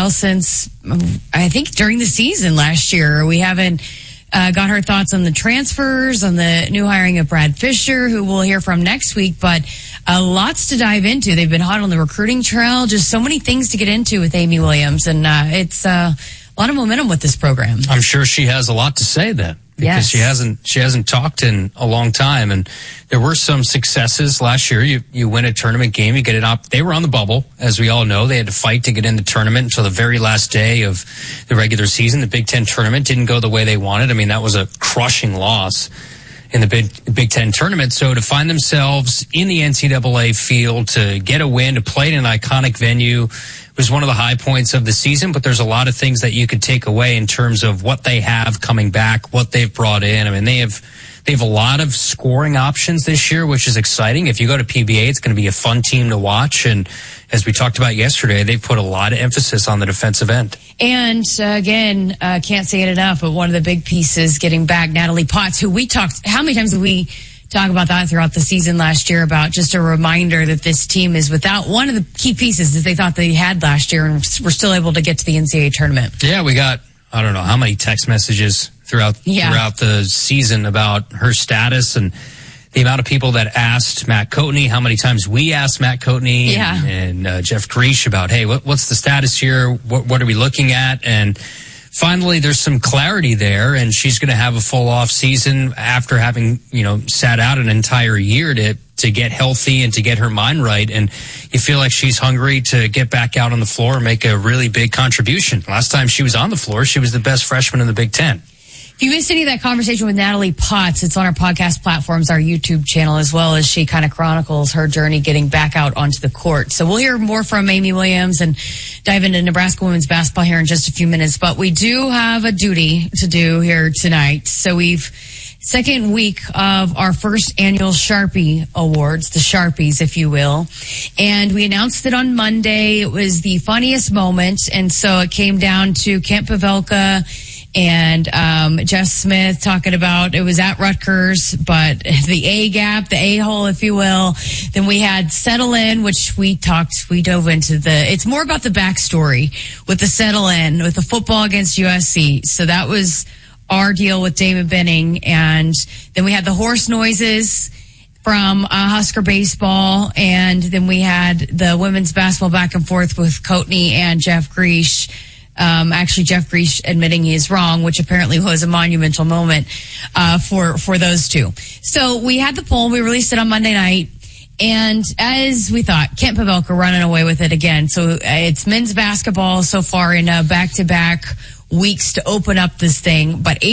while since, I think, during the season last year. We haven't got her thoughts on the transfers, on the new hiring of Brad Fisher, who we'll hear from next week, but lots to dive into. They've been hot on the recruiting trail, just so many things to get into with Amy Williams, and it's a lot of momentum with this program. I'm sure she has a lot to say then. Because yes. she hasn't talked in a long time, and there were some successes last year. You win a tournament game, you get it up. They were on the bubble, as we all know. They had to fight to get in the tournament until the very last day of the regular season. The Big Ten tournament didn't go the way they wanted. I mean, that was a crushing loss in the Big Ten tournament. So to find themselves in the NCAA field, to get a win, to play in an iconic venue, was one of the high points of the season, but there's a lot of things that you could take away in terms of what they have coming back, what they've brought in. I mean, they have a lot of scoring options this year, which is exciting. If you go to PBA, it's going to be a fun team to watch. And as we talked about yesterday, they've put a lot of emphasis on the defensive end. And again, can't say it enough, but one of the big pieces getting back Natalie Potts, who we talked, how many times did we talk about that throughout the season last year, about just a reminder that this team is without one of the key pieces that they thought they had last year, and we're still able to get to the NCAA tournament. Yeah, we got, I don't know how many text messages throughout the season about her status, and the amount of people that asked Matt Coatney, how many times we asked Matt Coatney and Jeff Griesch about, hey, what's the status here? What are we looking at? And finally, there's some clarity there, and she's going to have a full off season after having, sat out an entire year to get healthy and to get her mind right. And you feel like she's hungry to get back out on the floor and make a really big contribution. Last time she was on the floor, she was the best freshman in the Big Ten. If you missed any of that conversation with Natalie Potts, it's on our podcast platforms, our YouTube channel, as well as she kind of chronicles her journey getting back out onto the court. So we'll hear more from Amy Williams and dive into Nebraska women's basketball here in just a few minutes. But we do have a duty to do here tonight. So second week of our first annual Sharpie Awards, the Sharpies, if you will. And we announced it on Monday. It was the funniest moment. And so it came down to Kent Pavelka and Jeff Smith talking about, it was at Rutgers, but the A gap, the A-hole, if you will. Then we had Settle In, which we dove into it's more about the backstory with the Settle In, with the football against USC. So that was our deal with David Benning. And then we had the horse noises from Husker baseball. And then we had the women's basketball back and forth with Coatney and Jeff Griesch. Actually, Jeff Griesch admitting he is wrong, which apparently was a monumental moment for those two. So we had the poll. We released it on Monday night. And as we thought, Kent Pavelka running away with it again. So it's men's basketball so far in back-to-back weeks to open up this thing. But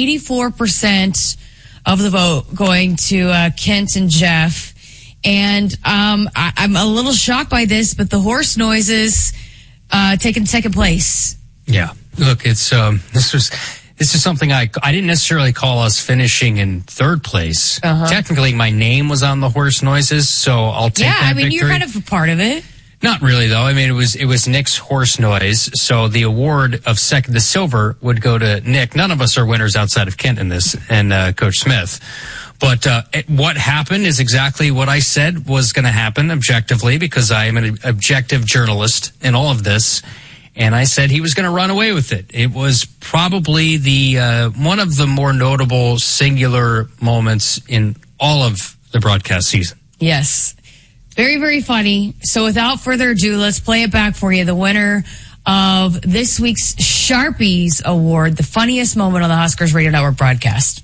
84% of the vote going to Kent and Jeff. And I'm a little shocked by this, but the horse noises taking second place. Yeah, look, it's this is something I didn't necessarily call us finishing in third place. Technically, my name was on the horse noises, so I'll take that victory. You're kind of a part of it. Not really, though. I mean, it was Nick's horse noise, so the award of the silver would go to Nick. None of us are winners outside of Kent in this, and Coach Smith. But what happened is exactly what I said was going to happen objectively, because I am an objective journalist in all of this. And I said he was going to run away with it. It was probably one of the more notable singular moments in all of the broadcast season. Yes. Very, very funny. So without further ado, let's play it back for you. The winner of this week's Sharpies Award, the funniest moment on the Huskers Radio Network broadcast.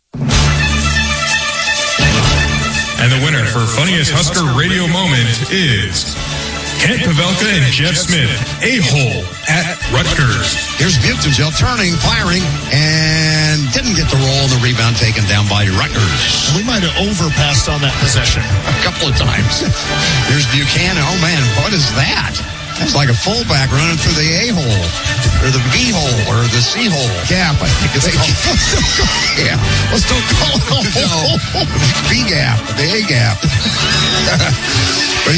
And the winner for funniest Husker radio moment is Kent Pavelka and Jeff Smith, A-hole at Rutgers. Here's Butenzel turning, firing, and didn't get the roll and the rebound taken down by Rutgers. We might have overpassed on that possession a couple of times. Here's Buchanan. Oh, man, what is that? That's like a fullback running through the A-hole, or the B-hole, or the C-hole. Gap, I think it's called. Yeah, let's don't call it a hole. The B-gap, the A-gap. But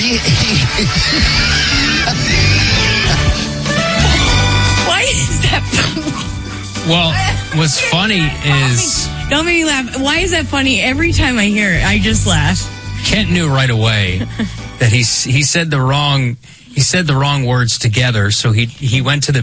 Why is that? Well, what's funny is... Don't make me laugh. Why is that funny? Every time I hear it, I just laugh. Kent knew right away that he said the wrong words together, so he went to the